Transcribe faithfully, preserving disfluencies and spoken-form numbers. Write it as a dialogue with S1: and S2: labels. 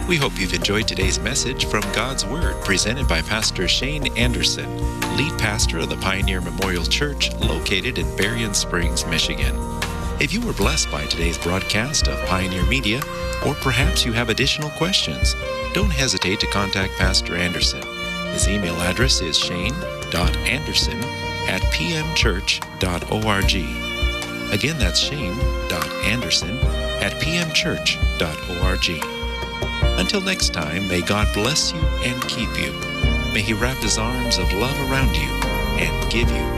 S1: We hope you've enjoyed today's message from God's Word presented by Pastor Shane Anderson, lead pastor of the Pioneer Memorial Church located in Berrien Springs, Michigan. If you were blessed by today's broadcast of Pioneer Media, or perhaps you have additional questions, don't hesitate to contact Pastor Anderson. His email address is shane dot anderson at p m church dot org. Again, that's shane dot anderson at p m church dot org. Until next time, may God bless you and keep you. May He wrap His arms of love around you and give you